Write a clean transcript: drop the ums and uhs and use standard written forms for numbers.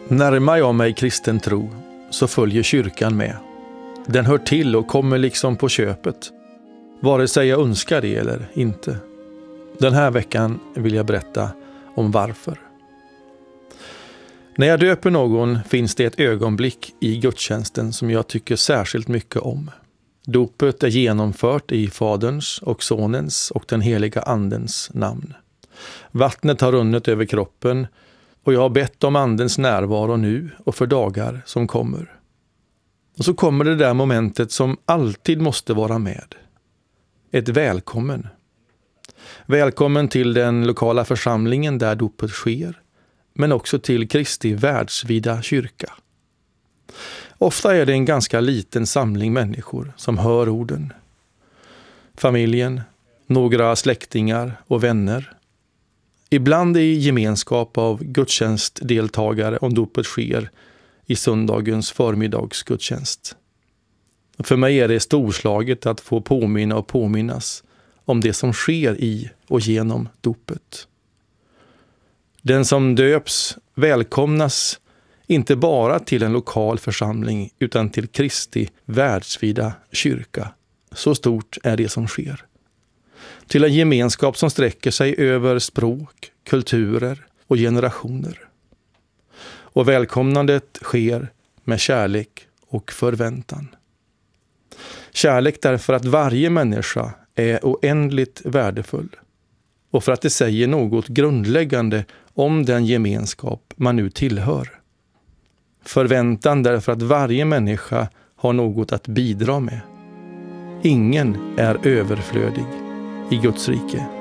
Närmar jag mig kristen tro så följer kyrkan med. Den hör till och kommer liksom på köpet, vare sig jag önskar det eller inte. Den här veckan vill jag berätta om varför. När jag döper någon finns det ett ögonblick i gudstjänsten som jag tycker särskilt mycket om. Dopet är genomfört i Faderns och Sonens och den heliga Andens namn. Vattnet har runnit över kroppen och jag har bett om Andens närvaro nu och för dagar som kommer. Och så kommer det där momentet som alltid måste vara med. Ett välkommen. Välkommen till den lokala församlingen där dopet sker, men också till Kristi världsvida kyrka. Ofta är det en ganska liten samling människor som hör orden. Familjen, några släktingar och vänner. Ibland i gemenskap av gudstjänstdeltagare om dopet sker i söndagens förmiddagsgudstjänst. För mig är det storslaget att få påminna och påminnas om det som sker i och genom dopet. Den som döps välkomnas inte bara till en lokal församling utan till Kristi världsvida kyrka. Så stort är det som sker. Till en gemenskap som sträcker sig över språk, kulturer och generationer. Och välkomnandet sker med kärlek och förväntan. Kärlek därför att varje människa är oändligt värdefull och för att det säger något grundläggande om den gemenskap man nu tillhör. Förväntan därför att varje människa har något att bidra med. Ingen är överflödig i Guds rike.